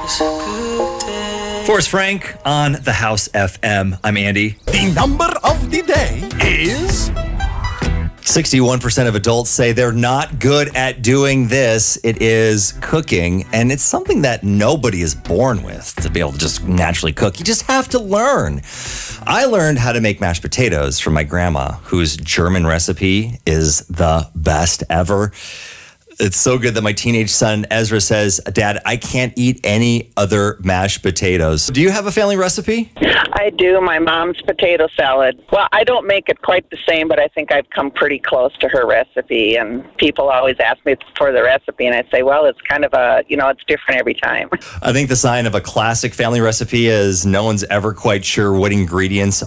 Forrest Frank on the House FM. I'm Andy. The number of the day is 61% of adults say they're not good at doing this. It is cooking, and it's something that nobody is born with to be able to just naturally cook. You just have to learn. I learned how to make mashed potatoes from my grandma, whose German recipe is the best ever. It's so good that my teenage son, Ezra, says, Dad, I can't eat any other mashed potatoes. Do you have a family recipe? I do. My mom's potato salad. Well, I don't make it quite the same, but I think I've come pretty close to her recipe. And people always ask me for the recipe, and I say, well, it's kind of it's different every time. I think the sign of a classic family recipe is no one's ever quite sure what ingredients